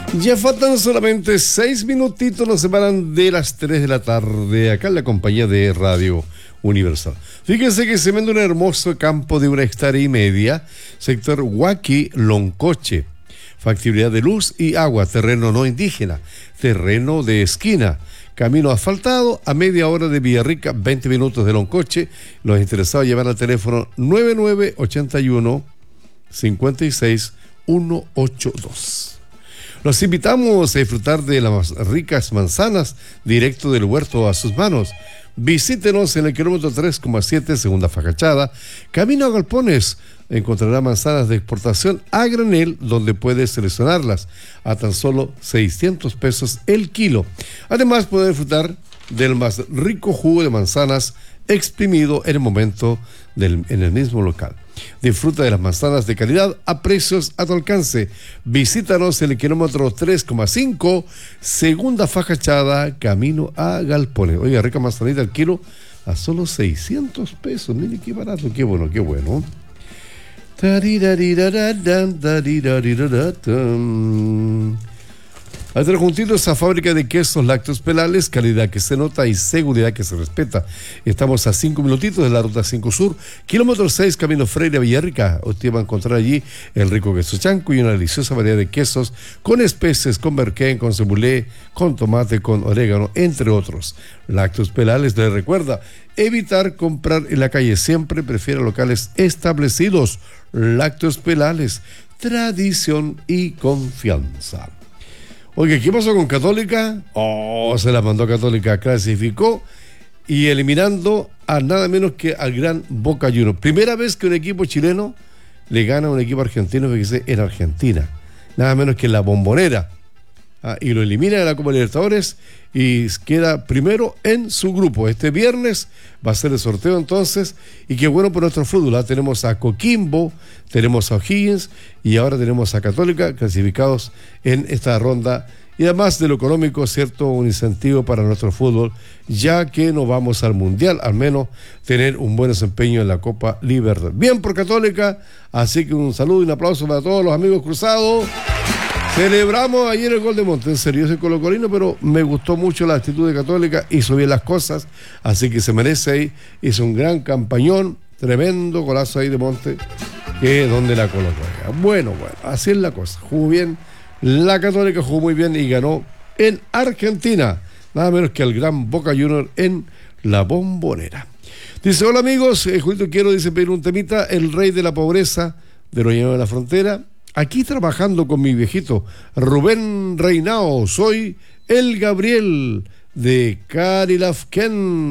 Ya faltan solamente 6 minutitos, nos separan de las 3 de la tarde, acá en la compañía de Radio Universal. Fíjense que se vende un hermoso campo de 1,5 hectáreas, sector Huaki, Loncoche. Factibilidad de luz y agua, terreno no indígena, terreno de esquina, camino asfaltado a media hora de Villarrica, 20 minutos de Loncoche. Los interesados llevan al teléfono 9981 56 182. Los invitamos a disfrutar de las ricas manzanas directo del huerto a sus manos. Visítenos en el kilómetro 3,7, segunda fachada, camino a Galpones. Encontrará manzanas de exportación a granel, donde puede seleccionarlas a tan solo 600 pesos el kilo. Además, puede disfrutar del más rico jugo de manzanas exprimido en el momento en el mismo local. Disfruta de las manzanas de calidad a precios a tu alcance. Visítanos en el kilómetro 3,5, segunda fachada, camino a Galpones. Oiga, rica manzanita al kilo a solo 600 pesos. Mire qué barato, qué bueno, qué bueno. Al estar juntitos a fábrica de quesos lácteos Pelales, calidad que se nota y seguridad que se respeta. Estamos a 5 minutitos de la ruta 5 Sur, kilómetro 6, camino Freire a Villarrica. Usted va a encontrar allí el rico queso chanco y una deliciosa variedad de quesos con especies, con merquén, con cebulé, con tomate, con orégano, entre otros. Lácteos Pelales le recuerda evitar comprar en la calle, siempre prefiere locales establecidos. Lácteos Pelales, tradición y confianza. Oye, ¿qué pasó con Católica? Se la mandó Católica, clasificó y eliminando a nada menos que al gran Boca Juniors. Primera vez que un equipo chileno le gana a un equipo argentino, fíjese, en Argentina. Nada menos que en la Bombonera. Y lo elimina de la Copa Libertadores y queda primero en su grupo. Este viernes va a ser el sorteo entonces, y qué bueno por nuestro fútbol. Tenemos a Coquimbo, tenemos a O'Higgins y ahora tenemos a Católica clasificados en esta ronda. Y además de lo económico, cierto, un incentivo para nuestro fútbol, ya que no vamos al Mundial, al menos tener un buen desempeño en la Copa Libertadores. Bien por Católica, así que un saludo y un aplauso para todos los amigos cruzados. Celebramos ayer el gol de Monte. En serio, yo soy colocolino, pero me gustó mucho la actitud de Católica, hizo bien las cosas, así que se merece ahí. Hizo un gran campañón, tremendo golazo ahí de Monte, que es donde la colocó. Bueno, así es la cosa. Jugó bien, la Católica jugó muy bien y ganó en Argentina, nada menos que al gran Boca Juniors en la Bombonera. Dice, hola amigos, Julito quiero, dice, pedir un temita, el rey de la pobreza de los llanos de la frontera. Aquí trabajando con mi viejito Rubén Reinao, soy el Gabriel de Carilafquén.